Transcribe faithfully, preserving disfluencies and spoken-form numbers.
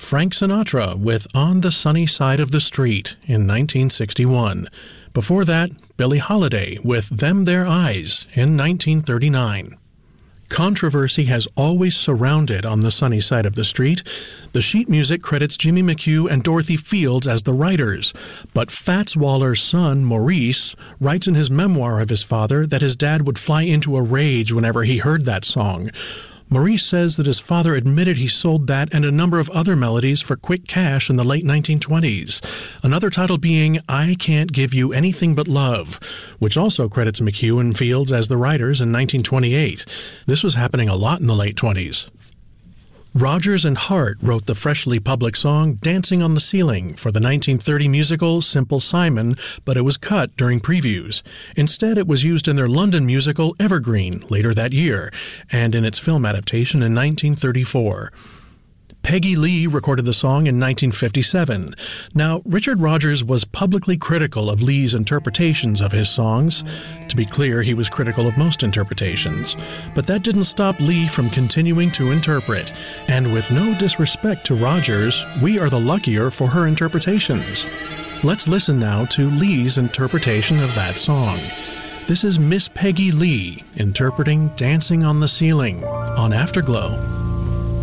Frank Sinatra with On the Sunny Side of the Street in nineteen sixty-one. Before that, Billie Holiday with Them Their Eyes in nineteen thirty-nine. Controversy has always surrounded On the Sunny Side of the Street. The sheet music credits Jimmy McHugh and Dorothy Fields as the writers, but Fats Waller's son, Maurice, writes in his memoir of his father that his dad would fly into a rage whenever he heard that song. Maurice says that his father admitted he sold that and a number of other melodies for quick cash in the late nineteen twenties, another title being I Can't Give You Anything But Love, which also credits McHugh and Fields as the writers in nineteen twenty-eight. This was happening a lot in the late twenties. Rodgers and Hart wrote the freshly public song Dancing on the Ceiling for the nineteen thirty musical Simple Simon, but it was cut during previews. Instead, it was used in their London musical Evergreen later that year, and in its film adaptation in nineteen thirty-four. Peggy Lee recorded the song in nineteen fifty-seven. Now, Richard Rodgers was publicly critical of Lee's interpretations of his songs. To be clear, he was critical of most interpretations. But that didn't stop Lee from continuing to interpret. And with no disrespect to Rodgers, we are the luckier for her interpretations. Let's listen now to Lee's interpretation of that song. This is Miss Peggy Lee interpreting Dancing on the Ceiling on Afterglow.